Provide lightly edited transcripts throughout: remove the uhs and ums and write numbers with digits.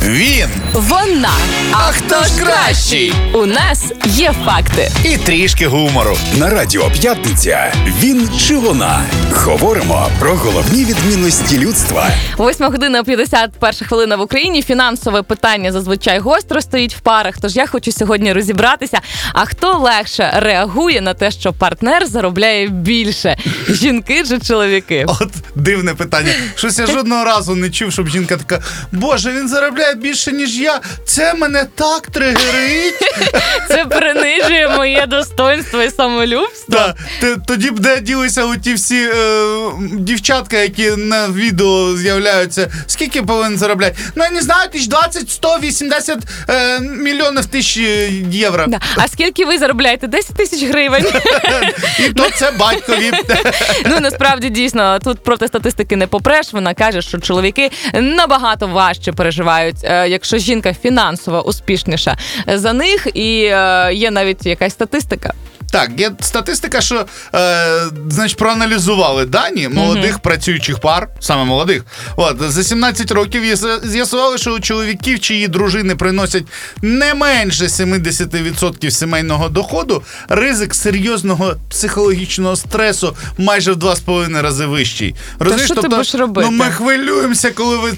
Він. Вона. А хто ж кращий? У нас є факти. І трішки гумору. На Радіо П'ятниця «Він чи вона». Говоримо про головні відмінності людства. 8:51 в Україні. Фінансове питання зазвичай гостро стоїть в парах. Тож я хочу сьогодні розібратися, а хто легше реагує на те, що партнер заробляє більше? Жінки чи чоловіки? От дивне питання. Щось я жодного разу не чув, щоб жінка така: Боже, він заробляє більше, ніж я. Це мене так тригерить. Це принижує моє достоинство і самолюбство. Так, тоді б де ділися оті всі дівчатка, які на відео з'являються. Скільки повинен заробляти? Ну, я не знаю, 20, 100, 80 мільйонів тисяч євро. Да. А скільки ви заробляєте? 10 тисяч гривень. І то це батькові. Ну, насправді, дійсно, тут проти статистики не попреш. Вона каже, що чоловіки набагато важче переживають, якщо жінка фінансово успішніша за них. І є навіть якась статистика. Так, є статистика, що, значить, проаналізували дані молодих працюючих пар, саме молодих. От, за 17 років з'ясували, що у чоловіків, чиї дружини приносять не менше 70% сімейного доходу, ризик серйозного психологічного стресу майже в 2,5 рази вищий. Розумієш, що ти будеш робити? Ну, ми хвилюємося, коли ви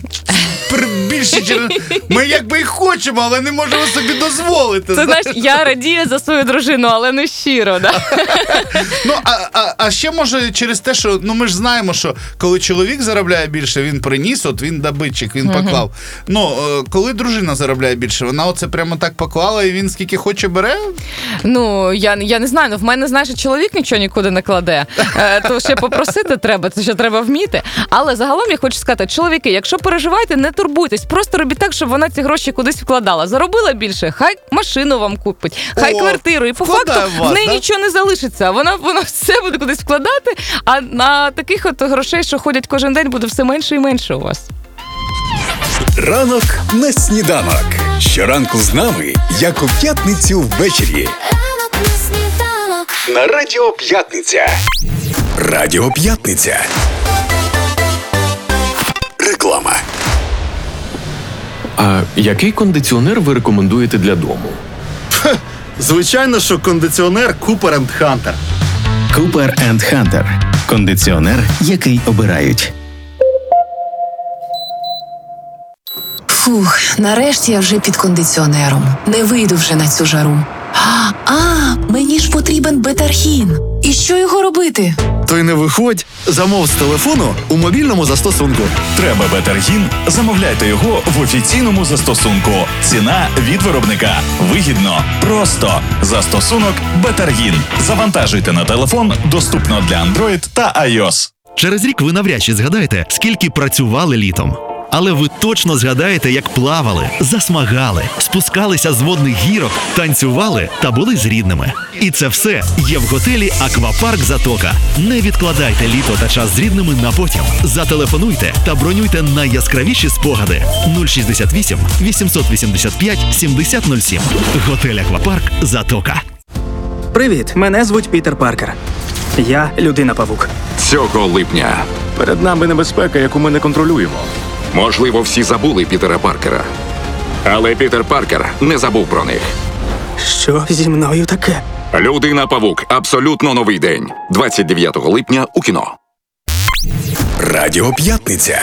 більше... Ми якби і хочемо, але не можемо собі дозволити. Це, знаєш, я радію за свою дружину, але не щиро, да? Ну, а ще може через те, що, ну, ми ж знаємо, що коли чоловік заробляє більше, він приніс, от він добитчик, він поклав. Ну, коли дружина заробляє більше, вона оце прямо так поклала, і він скільки хоче бере? Ну, я не знаю, ну, в мене, знаєш, чоловік нічого нікуди не кладе, то ще попросити треба, це ще треба вміти. Але загалом я хочу сказати, чоловіки, якщо переживаєте, не турбуйтесь, просто робіть так, щоб вона ці гроші кудись вкладала. Заробила більше, хай машину вам купить, хай квартиру, і по факту в неї нічого не залишиться. Вона все буде кудись вкладати, а на таких от грошей, що ходять кожен день, буде все менше і менше у вас. Ранок на сніданок. Щоранку з нами, як у п'ятницю ввечері. На Радіо П'ятниця. Радіо П'ятниця. Реклама. А який кондиціонер ви рекомендуєте для дому? Звичайно, що кондиціонер Cooper & Hunter. Cooper & Hunter. Кондиціонер, який обирають. Фух, нарешті я вже під кондиціонером. Не вийду вже на цю жару. Мені ж потрібен бетаргін. І що його робити? То й не виходь, замов з телефону у мобільному застосунку. Треба бетаргін? Замовляйте його в офіційному застосунку. Ціна від виробника. Вигідно. Просто. Застосунок Бетаргін. Завантажуйте на телефон, доступно для Android та iOS. Через рік ви навряд чи згадаєте, скільки працювали літом. Але ви точно згадаєте, як плавали, засмагали, спускалися з водних гірок, танцювали та були з рідними. І це все є в готелі «Аквапарк Затока». Не відкладайте літо та час з рідними на потім. Зателефонуйте та бронюйте найяскравіші спогади. 068 885 7007. Готель «Аквапарк Затока». Привіт, мене звуть Пітер Паркер. Я людина-павук. Цього липня. Перед нами небезпека, яку ми не контролюємо. Можливо, всі забули Пітера Паркера. Але Пітер Паркер не забув про них. Що зі мною таке? Людина-павук. Абсолютно новий день. 29 липня у кіно. Радіо П'ятниця.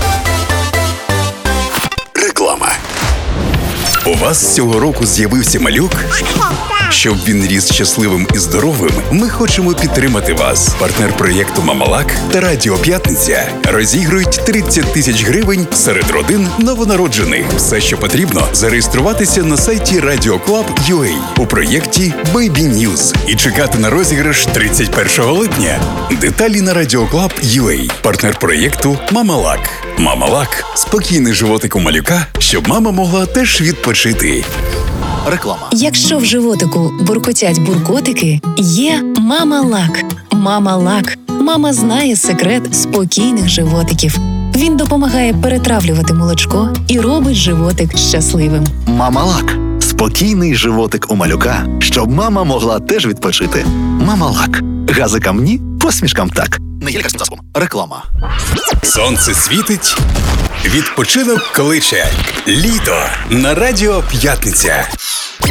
Реклама. У вас цього року з'явився малюк? Щоб він ріс щасливим і здоровим, ми хочемо підтримати вас. Партнер проєкту «Мамалак» та Радіо П'ятниця розігрують 30 тисяч гривень серед родин новонароджених. Все, що потрібно, зареєструватися на сайті RadioClub.ua у проєкті Baby News і чекати на розіграш 31 липня. Деталі на RadioClub.ua. Партнер проєкту «Мамалак». «Мамалак» – спокійний животик у малюка, щоб мама могла теж відпочити. Реклама. Якщо в животику буркотять буркотики, є «Мамалак». «Мамалак». Мама знає секрет спокійних животиків. Він допомагає перетравлювати молочко і робить животик щасливим. Мамалак. Спокійний животик у малюка, щоб мама могла теж відпочити. Мамалак. Газикам ні, посмішкам так. не є лікарським засобом. Реклама. Сонце світить, відпочинок кличе. Літо на Радіо П'ятниця.